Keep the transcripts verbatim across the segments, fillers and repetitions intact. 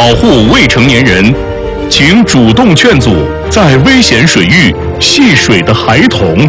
保护未成年人，请主动劝阻在危险水域戏水的孩童。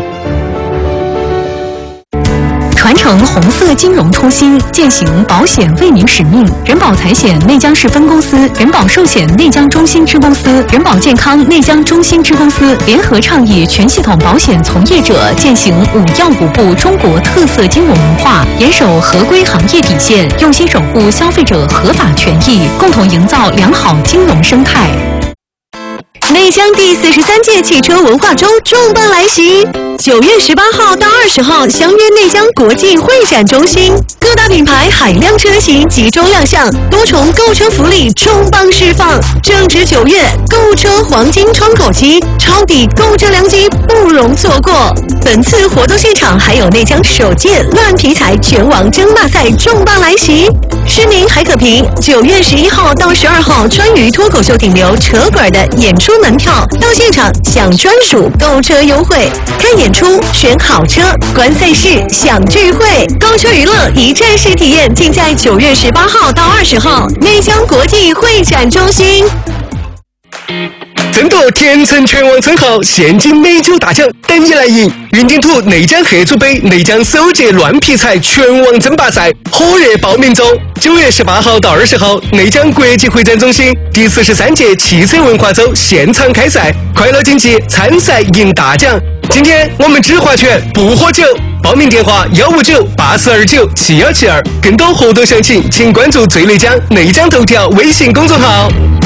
传承红色金融初心，践行保险为民使命。人保财险内江市分公司、人保寿险内江中心支公司、人保健康内江中心支公司联合倡议全系统保险从业者践行五要五不中国特色金融文化，严守合规行业底线，用心守护消费者合法权益，共同营造良好金融生态。内江第四十三届汽车文化周重磅来袭，九月十八号到二十号相约内江国际会展中心，各大品牌海量车型集中亮相，多重购车福利重磅释放。正值九月，购车黄金窗口期，抄底购车良机不容错过。本次活动现场还有内江首届乱题材拳王争霸赛重磅来袭，市民还可凭九月十一号到十二号川渝脱口秀顶流扯滚的演出门票到现场享专属购车优惠，看演出选好车，观赛事享聚会，购车娱乐一站式体验，尽在九月十八号到二十号内江国际会展中心。 争夺田城拳王称号，现金美酒大奖等你来赢！云顶土内江合组杯内江首届乱劈柴拳王争霸赛火热报名中，九月十八号到二十号，内江国际会展中心第四十三届汽车文化周现场开赛，快乐竞技，参赛赢大奖。今天我们只划拳不喝酒，报名电话幺五九八四二九七幺七二，更多活动详情请关注最内江内江头条微信公众号。